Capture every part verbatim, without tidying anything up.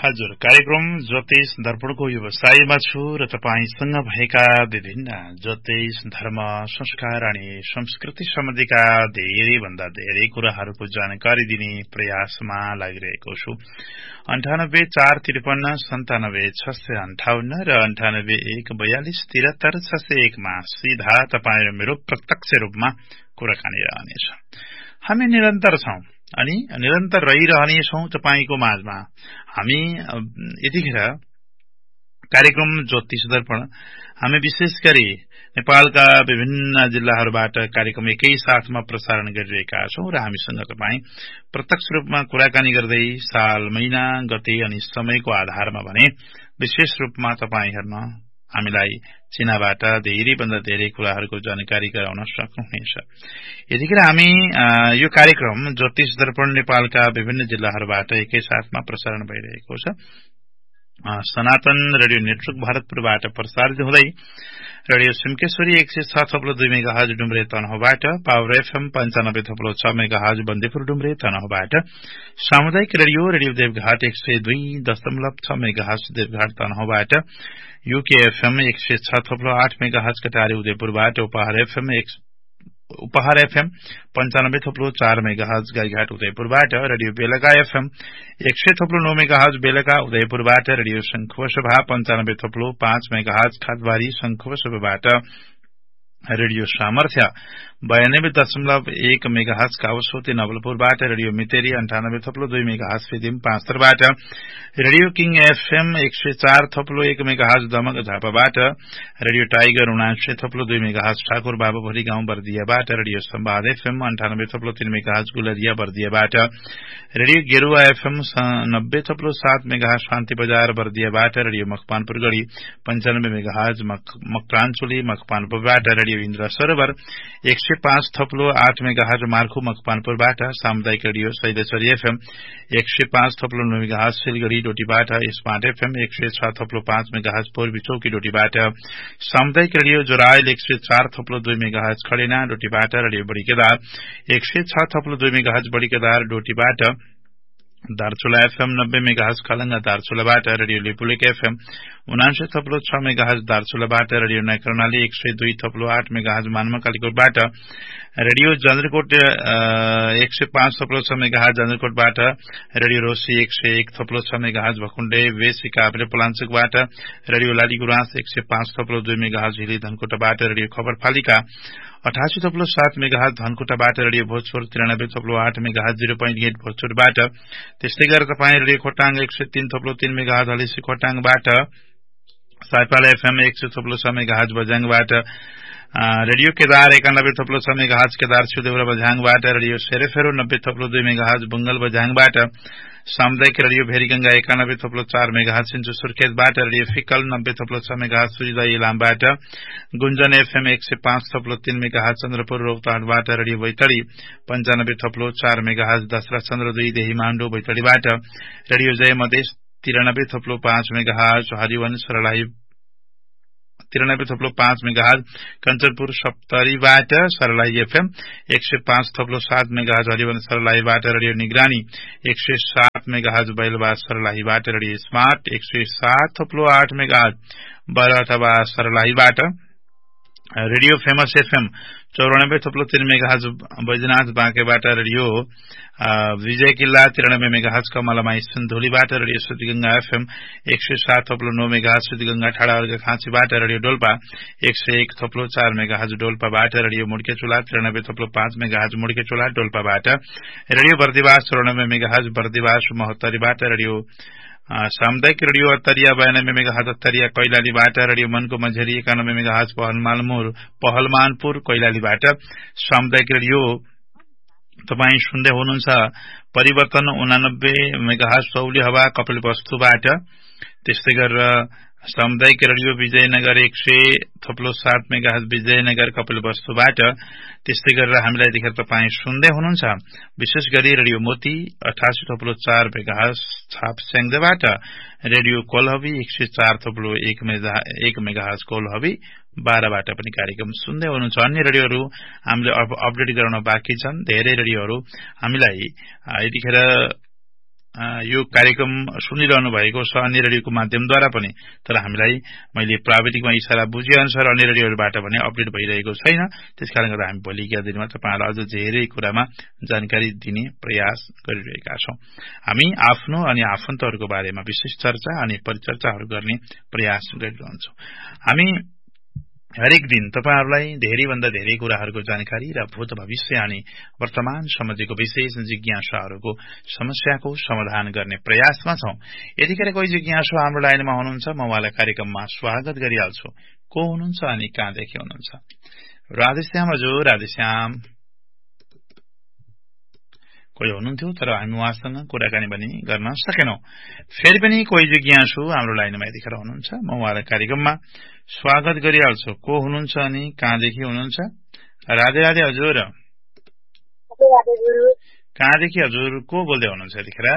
हजुर, कार्यक्रम ज्योतिष दर्पणको व्यवसायमा छु र तपाईसँग भएका विभिन्न ज्योतिष, धर्म, संस्कार अनि संस्कृति सम्बन्धीका धेरै भन्दा धेरै कुराहरूको जानकारी दिने प्रयासमा लागिरहेको छु। अन्ठानब्बे चार त्रिपन्न सन्तानब्बे छ सय अन्ठाउन्न र अन्ठानब्बे एक बयालिस तिहत्तर छ सय एकमा सीधा तपाईँ र मेरो प्रत्यक्ष रूपमा कुराकानी रहनेछ। हामी निरन्तर छौं अनि निरन्तर रहिरहनेछौं तपाईको माझमा। हामी यतिखेर कार्यक्रम ज्योतिष दर्पण हामी विशेष गरी नेपालका विभिन्न जिल्लाहरूबाट कार्यक्रम एकै साथमा प्रसारण गरिरहेका छौं र हामीसँग तपाई प्रत्यक्ष रूपमा कुराकानी गर्दै साल, महिना, गते अनि समयको आधारमा भने विशेष रूपमा तपाई हेर्न हामीलाई चिनाबाट धेरै भन्दा धेरै कुराहरूको जानकारी गराउन सक्नुहुनेछ। यतिखेर हामी यो कार्यक्रम ज्योतिष दर्पण नेपालका विभिन्न जिल्लाहरूबाट एकै साथमा प्रसारण भइरहेको छ। सनातन रेडियो नेटवर्क भरतपुरबाट प्रसारित हुँदै रेडियो सिमकेश्वरी एक सय छ थप्लो दुई मेगा हज डुम्रे तनहुबाट, पावर एफएम पञ्चानब्बे थप्लो छ मेगा हज बन्दीपुर डुम्रे तनहुबाट, सामुदायिक रेडियो रेडियो देवघाट एक सय दुई दशमलव छ मेगा हज देवघाट तनहुबाट, यूके एफएम एक सय छ थप्लो आठ मेगा हज कटारी उदयपुरबाट, उपहार एफएम एक उपहार एफएम पञ्चानब्बे थप्लो चार मेगा हज गाईघाट उदयपुरबाट, रेडियो बेलगा एफएम एक सय थप्लो नौ मेगा हज बेलगा उदयपुरबाट, रेडियो शंखुवसभा पञ्चानब्बे थप्लो पाँच मेगा हज खातबारी शंखुवसभाबाट, रेडियो सामर्थ्य बयानब्बे दशमलव एक मेगा हज कावसोती नवलपुरबाट, रेडियो मितेरी अन्ठानब्बे थप्लो दुई मेगा हज फिदिम पाँचतरबाट, रेडियो किङ एफएम एक सय चार थप्लो एक मेगा हज दमक झापाबाट, रेडियो टाइगर उनासी थप्लो दुई मेगा हज ठाकुर बाबुभरी गाउँ बर्दियाबाट, रेडियो सम्वाद एफएम अन्ठानब्बे थप्लो तीन मेगा हज गुलरिया बर्दियाबाट, रेडियो गेरुवा एफएम नब्बे थप्लो सात मेगा हज शान्ति बजार बर्दियाबाट, रेडियो मकवानपुर गढ़ी पञ्चानब्बे मेगा हज मकराञ्चोली मकवानपुरबाट, रेडियो इन्द्र सरोवर एक सय पाँच थप्लो आठ मेगा हज मार्खु मकवानपुरबाट, सामुदायिक रेडियो शैलेश्वरी एफएम एक सय पाँच थप्लो नौ मेगा हज सिलगढ़ी डोटीबाट, स्मार्ट एफएम एक सय छ थप्लो पाँच मेगा हज पूर्वी चौकी डोटीबाट, सामुदायिक रेडियो जोरायल एक सय चार थप्लो दुई मेगा हज खडेना डोटीबाट, रेडियो बड़ीकेदार एक सय छ थप्लो दुई मेगा हज बड़ीकेदार डोटीबाट, दार्चुला एफएम नब्बे मेगा हज खलंगा दार्चुलाबाट, रेडियो लिपुलेक एफएम उनासी थप्लो छ मेगा हज दार्चुलाबाट, रेडियो नैकर्णाली एक सय दुई थप्लो आठ मेगा हज मानमा कालीकोटबाट, रेडियो जन्द्रकोट एक सय पाँच थप्लो छ मेगा हज जन्द्रकोटबाट, रेडियो रोसी एक सय एक थप्लो छ मेगा हज भकुण्डे वेसी काभ्रे पलाञ्चोकबाट, रेडियो लालीगुराँस एक सय पाँच थप्लो दुई मेगा हज हिली धनकोटाबाट, रेडियो खबरपालिका अठासी थप्लो सात मेगा हज धनकुटाबाट, रेडियो भोजपुर तिरानब्बे थप्लो आठ मेगा हज जीरो पोइन्ट एट भोजपुरबाट, त्यस्तै गरेर तपाईँ रेडियो खोटाङ एक सय तीन थप्लो तीन मेगा हज हलिसी खोटाङबाट, साइपाल एफएम एक सय थप्लो छ मेगा हज बझ्याङबाट, रेडियो केदार एकानब्बे थप्लो छ मेगा हज केदार छिदेउरा बझ्याङबाट, रेडियो सेरेफेरो नब्बे थप्लो दुई मेगा हज बुंगल बझ्याङबाट, सामुदायिक रेडियो भेरीगंगा एकानब्बे थप्लो चार मेगा हज सिन्चु सुर्खेतबाट, रेडियो फिकल नब्बे थप्लो छ मेगा हज सुजिदा इलामबाट, गुन्जन एफएम एक सय पाँच थप्लो तीन मेगा हज चन्द्रपुर रौतहटबाट, रेडियो बैतडी पञ्चानब्बे थप्लो चार मेगा हज दशरथ चन्द्र दुई देही माण्डो बैतडीबाट, रेडियो जय मधेश तिरानब्बे थप्लो पाँच मेगा हज हरिवन सरलाही तिरानब्बे थप्लो पाँच मेगा हज कञ्चनपुर सप्तरीबाट, सरलाही एफएम एक सय पाँच थप्लो सात मेगा हज हरिवन सरलाहीबाट, रेडियो निगरानी एक सय सात मेगा हज बैलबाद सरलाहीबाट, रेडियो स्मार्ट एक सय सात थप्लो आठ मेगा हज बरथवा सरलाहीबाट, रेडियो फेमस एफएम चौरानब्बे थप्लो तीन मेगा हज बैजनाथ बाँकेबाट, रेडियो विजय किल्ला तिरानब्बे मेगा हज कमलमाई सिन्धुलीबाट, रेडियो सुतिगंगा एफएम एक सय सात थप्लो नौ मेगा हज सुतिगंगा ठाडा अर्घ खाँचीबाट, रेडियो डोल्पा एक सय एक थप्लो चार मेगा हज डोल्पाबाट, रेडियो मुड्केचुला तिरानब्बे थप्लो पाँच मेगा हज मुड्केचुला डोल्पाबाट, रेडियो बर्दिवास चौरानब्बे मेगा हज बर्दिवास महोत्तरीबाट, रेडियो सामुदायिक रेडियो अत्तरिया बयानब्बे मेगा हज अत्तरिया कैलालीबाट, रेडियो मनको मझेरी एकानब्बे मेगा हज पहलमानपुर पहलमानपुर कैलालीबाट, सामुदायिक रेडियो तपाईँ सुन्दै हुनुहुन्छ परिवर्तन उनानब्बे मेगा हज सौली हवा कपिलवस्तुबाट, त्यस्तै गरेर सामुदायिक रेडियो विजयनगर एक सय थप्लो सात मेगा हज विजयनगर कपिलवस्तुबाट, त्यस्तै गरेर हामीलाई देखेर तपाईँ सुन्दै हुनुहुन्छ विशेष गरी रेडियो मोती अठासी थप्लो चार मेगा हज छाप स्याङ्जाबाट, रेडियो कोलहबी एक सय चार थप्लो एक मेगा एक मेगा हज कोलहबी बाह्रबाट पनि कार्यक्रम सुन्दै हुनुहुन्छ। अन्य रेडियोहरू हामीले अपडेट गराउन बाँकी छन्। धेरै रेडियोहरू हामीलाई यतिखेर यो कार्यक्रम सुनिरहनु भएको छ अन्य रेडियोको माध्यमद्वारा पनि, तर हामीलाई मैले प्राविधिकमा इशारा बुझे अनुसार अन्य रेडियोहरूबाट पनि अपडेट भइरहेको छैन। त्यसकारण गर्दा हामी भोलिका दिनमा तपाईहरुलाई अझ धेरै कुरामा जानकारी दिने प्रयास गरिरहेका छौं। हामी आफ्नो अनि आफन्तहरूको बारेमा विशेष चर्चा अनि परिचर्चाहरू गर्ने प्रयास गरिरहन्छौं। हामी हरेक दिन तपाईहरुलाई धेरै भन्दा धेरै कुराहरूको जानकारी र भूत भविष्य अनि वर्तमान सम्बन्धीको विशेष जिज्ञासाहरूको समस्याको समाधान गर्ने प्रयासमा छौं। यतिखेर कोही जिज्ञासु हाम्रो लाइनमा हुनुहुन्छ, म उहाँलाई कार्यक्रममा स्वागत गरिहाल्छु। को हुनुहुन्छ अनि कहाँदेखि हुनुहुन्छ? राधेश्याम हजुर, राधेश्याम कोही हुनुहुन्थ्यो तर हामी उहाँसँग कुराकानी पनि गर्न सकेनौं। फेरि पनि कोही जिज्ञासु हाम्रो लाइनमा यतिखेर हुनुहुन्छ, म उहाँलाई कार्यक्रममा स्वागत गरिहाल्छु। को हुनुहुन्छ अनि कहाँदेखि हुनुहुन्छ? राधे राधे हजुर। कहाँदेखि हजुर? को बोल्दै हुनुहुन्छ यतिखेर?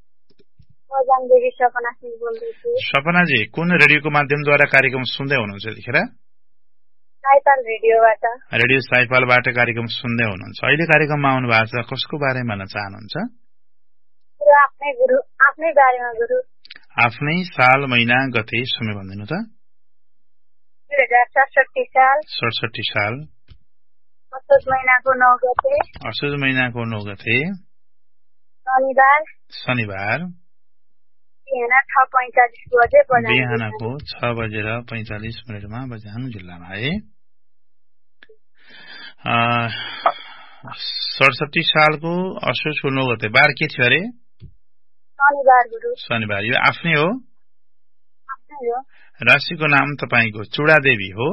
सपनाजी, कुन रेडियोको माध्यमद्वारा कार्यक्रम सुन्दै हुनुहुन्छ यतिखेर? रेडियोबाट। रेडियो साइपालबाट कार्यक्रम सुन्दै हुनुहुन्छ। अहिले कार्यक्रममा आउनु भएको छ, कसको बारेमा भन्न चाहनुहुन्छ? आफ्नै गुरु, आफ्नै बारेमा गुरु। आफ्नै साल महिना गते समय भन्दिनु त? दुई हजार सडसठी साल। सडसठी साल असोज महिनाको नौ गते। असोज महिनाको नौ गते शनिबार। शनिबार बिहान छ पैंतालिस बजे बिहानको छ बजेर पैंतालिस मिनटमा बझाङ जिल्लामा है। सडसठी सालको असोजको नौ गते बार के थियो अरे? शनिबार गुरु। शनिबार। यो आफ्नै हो? आफ्नै हो। राशिको नाम तपाईको चुडादेवी हो?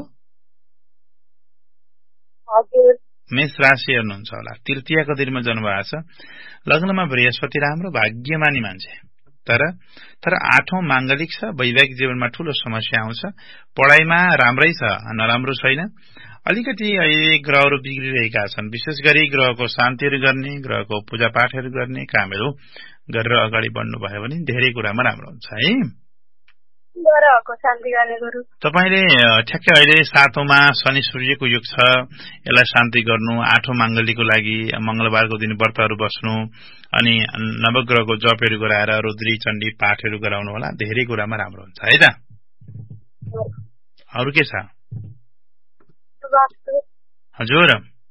हजुर। मेष राशि हेर्नुहुन्छ होला। तृतीयको दिनमा जन्म भएको छ। लग्नमा बृहस्पति राम्रो, भाग्यमानी मान्छे। तर तर आठौं मांगलिक छ। वैवाहिक जीवनमा ठूलो समस्या आउँछ। पढाइमा राम्रै छ, नराम्रो छैन। अलिकति अहिले ग्रहहरू बिग्रिरहेका छन्। विशेष गरी ग्रहको शान्तिहरू गर्ने, ग्रहको पूजापाठहरू गर्ने कामहरू गरेर अगाडि बढ्नु भयो भने धेरै कुरामा राम्रो हुन्छ है। ग्रहको शान्ति गर्ने गुरु। तपाईले ठ्याक्कै अहिले सातौंमा शनि सूर्यको योग छ, यसलाई शान्ति गर्नु। आठौं मांगलिकको लागि मंगलबारको दिन व्रतहरू बस्नु अनि नवग्रहको जपहरू गराएर रुद्री चण्डी पाठहरू गराउनु होला। धेरै कुरामा राम्रो हुन्छ है त। अरु के छ? हजुर,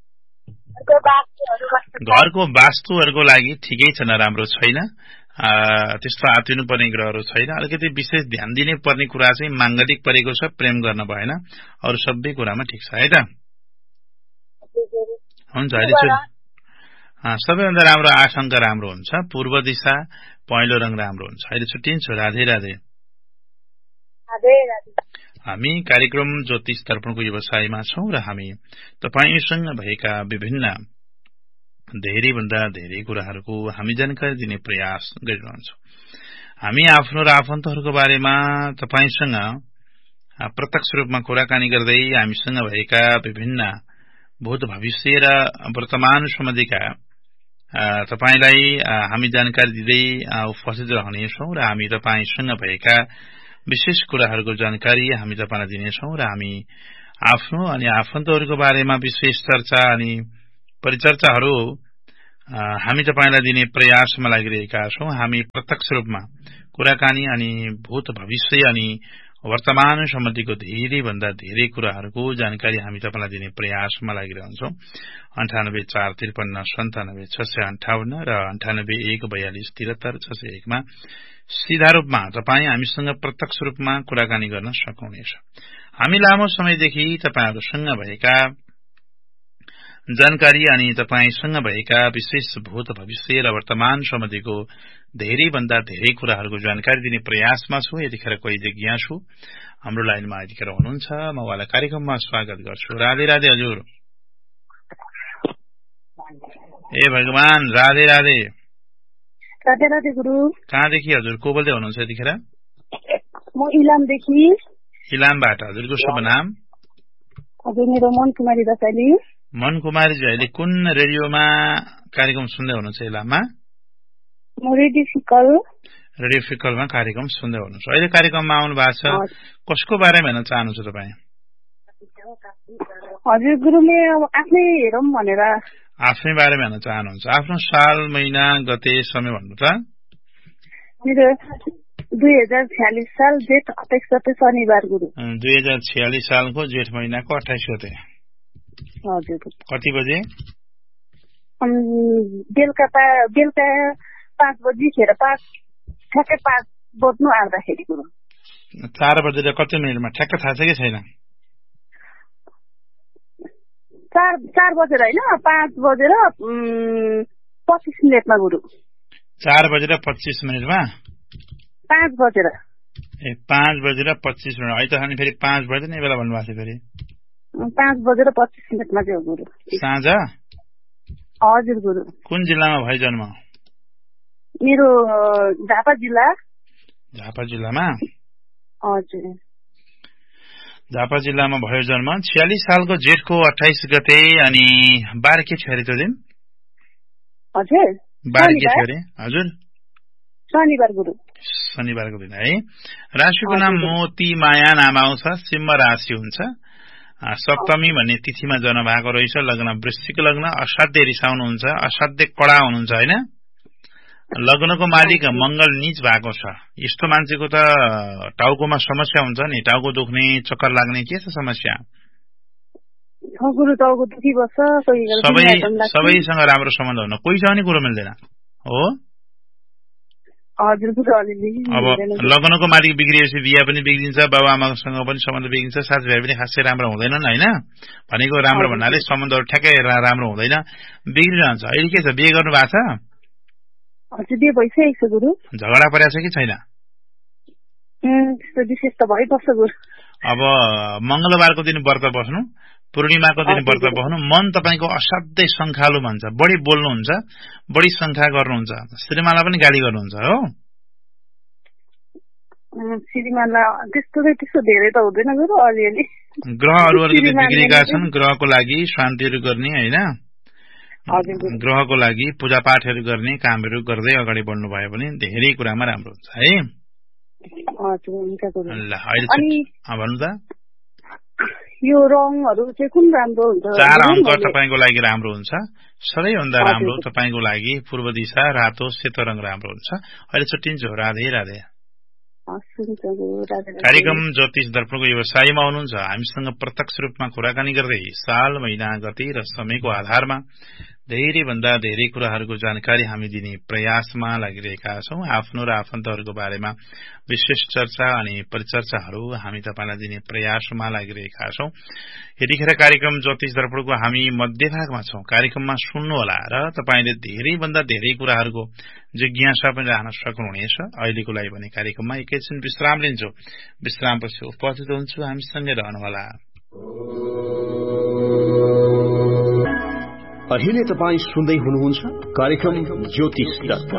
घरको वास्तुहरूको लागि ठिकै छ, नराम्रो छैन। त्यस्तो आत्तिनु पर्ने ग्रहहरू छैन। अलिकति विशेष ध्यान दिने पर्ने कुरा चाहिँ मांगलिक परेको छ, प्रेम गर्न भएन। अरु सबै कुरामा ठिक छ है त। हुन्छ, अहिले सबैभन्दा राम्रो आशंक राम्रो हुन्छ। पूर्व दिशा पहेँलो रंग राम्रो हुन्छ। अहिले छुट्टिन्छु। राधे राधे। हामी कार्यक्रम ज्योतिष दर्पणको व्यवसायमा छौं र हामी तपाईसँग भएका विभिन्न धेरै भन्दा धेरै कुराहरूको हामी जानकारी दिने प्रयास गरिरहन्छौं। हामी आफ्नो र आफन्तहरूको बारेमा तपाईसँग प्रत्यक्ष रूपमा कुराकानी गर्दै हामीसँग भएका विभिन्न भूत भविष्य र वर्तमान सम्बन्धीका तपाईलाई हामी जानकारी दिँदै उपस्थित रहनेछौं र हामी तपाईसँग भएका विशेष कुराहरूको जानकारी हामी तपाईलाई दिनेछौं र हामी आफ्नो अनि आफन्तहरूको बारेमा विशेष चर्चा अनि परिचर्चाहरू हामी तपाईलाई दिने प्रयासमा लागिरहेका छौं। हामी प्रत्यक्ष रूपमा कुराकानी अनि भूत भविष्य अनि वर्तमान सम्बन्धीको धेरै भन्दा धेरै कुराहरूको जानकारी हामी तपाईलाई दिने प्रयासमा लागिरहन्छौं। अन्ठानब्बे चार त्रिपन्न सन्तानब्बे छ सय अन्ठाउन्न र अन्ठानब्बे एक बयालिस त्रिहत्तर छ सय एकमा सीधा रूपमा तपाई हामीसँग प्रत्यक्ष रूपमा कुराकानी गर्न सक्नुहुनेछ। हामी लामो समयदेखि तपाईहरुसँग भएका जानकारी अनि तपाईसँग भएका विशेष भूत भविष्य र वर्तमान सम्बन्धीको धेरै भन्दा धेरै कुराहरूको जानकारी दिने प्रयासमा छु। यतिखेर कोही जिज्ञासु हाम्रो लाइनमा यतिखेर हुनुहुन्छ, म उहाँलाई कार्यक्रममा स्वागत गर्छु। राधे राधे हजुर। ए भगवान, राधे राधे। राधे राधे गुरु। कहाँदेखि हजुर? को बोल्दै हुनुहुन्छ यतिखेर? म इलामदेखि। इलामबाट। हजुरको शुभ नाम? हजुर, मेरो मन कुमारी रसाइली। मन कुमारीजी, अहिले कुन रेडियोमा कार्यक्रम सुन्दै हुनुहुन्छ इलाममा? म रेडियो फिकल। रेडियो फिकलमा कार्यक्रम सुन्दै हुनुहुन्छ। अहिले कार्यक्रममा आउनु भएको छ, कसको बारेमा हेर्न चाहनुहुन्छ तपाईँ? हजुर गुरुले अब आफ्नै हेरौँ भनेर। आफ्नै बारेमा हेर्न चाहनुहुन्छ। आफ्नो साल महिना गते समय भन्नु त? मेरो दुई हजार छ्यालिस साल जेठ अट्ठाइस गते शनिबार गुरु। दुई हजार छ्यालिस सालको जेठ महिनाको अट्ठाइस गते। हजुर। कति बजे? बेलुका बेलुका पाँच बजीखेर पाँच ठ्याक्कै पाँच बज्नु आउँदाखेरि गुरु। चार बजेर कति मिनटमा ठ्याक्क थाहा छ कि छैन? चार चार बजेर होइन, पाँच बजेर पच्चिस मिनटमा गुरु। चार बजेर पच्चिस मिनटमा? पाँच बजेर। ए पाँच बजेर पच्चिस मिनट। अहिले त अनि फेरि पाँच बजे नै बेला भन्नुभएको थियो फेरि। पाँच बजेर पच्चिस मिनटमा चाहिँ हो गुरु। साँझ? हजुर गुरु। कुन जिल्लामा भयो जन्म? मेरो झापा जिल्ला। झापा जिल्लामा? हजुर। झापा जिल्लामा भयो जन्म। छ्यालिस सालको जेठको अट्ठाइस गते। अनि बार के थियो अरे त्यो दिन? हजुर बार के थियो अरे? हजुर शनिबार गुरु। शनिबारको दिन है। राशिको नाम मोती माया नाम आउँछ। सिंह राशि हुन्छ। सप्तमी भन्ने तिथिमा जन्म भएको रहेछ। लग्न वृश्चिक लग्न। असाध्य रिसाउनुहुन्छ, असाध्य कडा हुनुहुन्छ होइन। लग्नको मालिक मंगल नीच भएको छ। यस्तो मान्छेको त टाउकोमा समस्या हुन्छ नि, टाउको दुख्ने, चक्कर लाग्ने, के छ समस्या? सबै सबैसँग राम्रो सम्बन्ध हुन, कोहीसँग नि कुरो मिल्दैन हो। अब लग्नको मालिक बिग्रिएपछि बिहा पनि बिग्रिन्छ, बाबा आमासँग पनि सम्बन्ध बिग्रिन्छ, साथीभाइ पनि खासै राम्रो हुँदैनन् होइन। भनेको राम्रो भन्नाले सम्बन्धहरू ठ्याक्कै राम्रो हुँदैन, बिग्रिरहन्छ। अहिले के छ, बिहे गर्नु भएको छ? हजुर बिहे भइसकेको छ गुरु। झगडा परेको छ कि छैन? विशेष त भइबस्छ गुरु। अब मंगलबारको दिन व्रत बस्नु, पूर्णिमाको दिन व्रत बस्नु। मन तपाईको असाध्यै संखालु भन्छ, बढी बोल्नुहुन्छ, बढी संख्या गर्नुहुन्छ, श्रीमानलाई पनि गाली गर्नुहुन्छ हो। श्रीमानलाई त्यस्तो त्यस्तो धेरै त हुँदैन गुरु, अलिअलि। ग्रहहरू अलिकति बिग्रेका छन्, ग्रहको लागि शान्तिहरू गर्ने होइन, ग्रहको लागि पूजापाठहरू गर्ने, कामहरू गर्दै अगाडि बढ्नु भयो भने धेरै कुरामा राम्रो हुन्छ है। ल अहिले भन्नु त, यो रङहरू चाहिँ कुन राम्रो हुन्छ? चार अङ्क तपाईको लागि राम्रो हुन्छ। सबैभन्दा राम्रो तपाईको लागि पूर्व दिशा रातो सेतो रङ राम्रो हुन्छ। अहिले छुट्टिन्छु। राधे राधे। कार्यक्रम ज्योतिष दर्पणको व्यवसायमा हुनुहुन्छ। हामीसँग प्रत्यक्ष रूपमा कुराकानी गर्दै साल, महिना, गति र समयको आधारमा धेरै भन्दा धेरै कुराहरूको जानकारी हामी दिने प्रयासमा लागिरहेका छौं। आफ्नो र आफन्तहरूको बारेमा विशेष चर्चा अनि परिचर्चाहरू हामी तपाईलाई दिने प्रयासमा लागिरहेका छौं। यतिखेर कार्यक्रम ज्योतिष दर्पणको हामी मध्यभागमा छौं। कार्यक्रममा सुन्नुहोला र तपाईले धेरै भन्दा धेरै कुराहरूको जिज्ञासा पनि राख्न सक्नुहुनेछ। अहिलेको लागि भने कार्यक्रममा एकैछिन विश्राम लिन्छौं। विश्रामपछि उपस्थित हुन्छु, हामीसँगै रहनुहोला। अहिले तपाईं सुन्दै हुनुहुन्छ कार्यक्रम ज्योतिष दर्पण।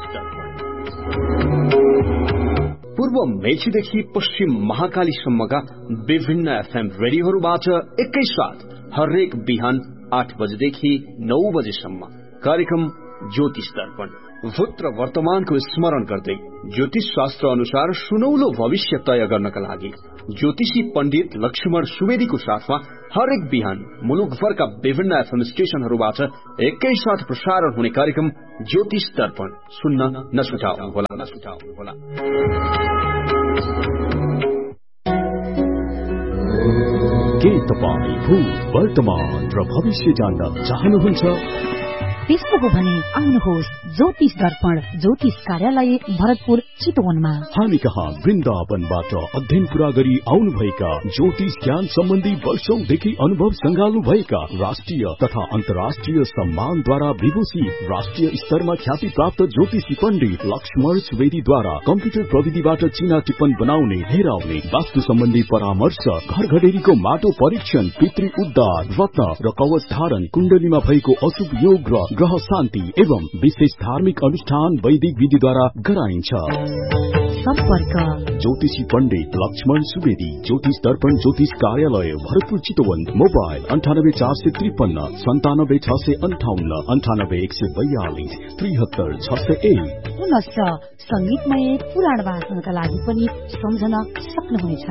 पूर्व मेचीदेखि पश्चिम महाकालीसम्मका विभिन्न एफएम रेडियोहरूबाट एकैसाथ हरेक बिहान आठ बजेदेखि नौ बजेसम्म कार्यक्रम ज्योतिष दर्पण। भूत र वर्तमानको स्मरण गर्दै ज्योतिष शास्त्र अनुसार सुनौलो भविष्य तय गर्नका लागि ज्योतिषी पण्डित लक्ष्मण सुवेदीको साथमा हरेक बिहान मुलुकभरका विभिन्न एफएम स्टेशनहरूबाट एकैसाथ प्रसारण हुने कार्यक्रम ज्योतिष दर्पण सुन्न नछुटाउनुहोला। के तपाईँ भूत, वर्तमान र भविष्य जान्न चाहनुहुन्छ? त्यस्तो हो भने आउनुहोस् ज्योतिष दर्पण ज्योतिष कार्यालय भरतपुर चितवनमा। हामी कहाँ वृन्दावनबाट अध्ययन पूरा गरी आउनुभएका ज्योतिष ज्ञान सम्बन्धी वर्षौंदेखि अनुभव संगाल्नु भएका राष्ट्रिय तथा अन्तर्राष्ट्रिय सम्मानद्वारा विभूषित राष्ट्रिय स्तरमा ख्याति प्राप्त ज्योतिषी पण्डित लक्ष्मण सुवेदीद्वारा कम्प्युटर प्रविधिबाट चिना टिप्पण बनाउने, हेराउने, वास्तु सम्बन्धी परामर्श, घर घडेरीको माटो परीक्षण, पितृ उद्धार, रत्न र कवच धारण, कुण्डलीमा भएको अशुभ योग र ग्रह शान्ति एवं विशेष धार्मिक अनुष्ठान वैदिक विधिद्वारा गराइन्छ। सम्पर्क ज्योतिषी पण्डित लक्ष्मण सुवेदी, ज्योतिष दर्पण ज्योतिष कार्यालय भरतपुर चितवन। मोबाइल अन्ठानब्बे चार सय त्रिपन्न सन्तानब्बे छ सय अन्ठाउन्न अन्ठानब्बे एक सय बयालिस त्रिहत्तर छ सय एक। पुनश्च संगीतमय पुराण वाचनका लागि पनि सम्झन सक्नुहुनेछ।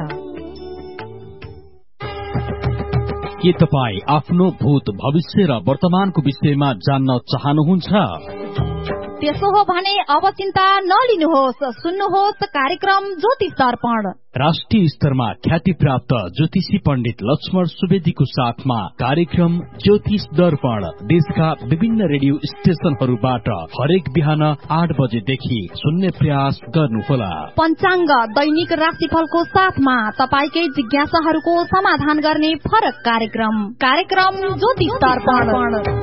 के तपाईँ आफ्नो भूत, भविष्य र वर्तमानको विषयमा जान्न चाहनुहुन्छ? त्यसो हो भने अब चिन्ता नलिनुहोस्, सुन्नुहोस् कार्यक्रम ज्योतिष दर्पण। राष्ट्रिय स्तरमा ख्याति प्राप्त ज्योतिषी पण्डित लक्ष्मण सुवेदीको साथमा कार्यक्रम ज्योतिष दर्पण देशका विभिन्न रेडियो स्टेशनहरूबाट हरेक बिहान आठ बजेदेखि सुन्ने प्रयास गर्नुहोला। पञ्चाङ्ग, दैनिक राशिफलको साथमा तपाईकै जिज्ञासाहरूको समाधान गर्ने फरक कार्यक्रम कार्यक्रम ज्योतिष दर्पण।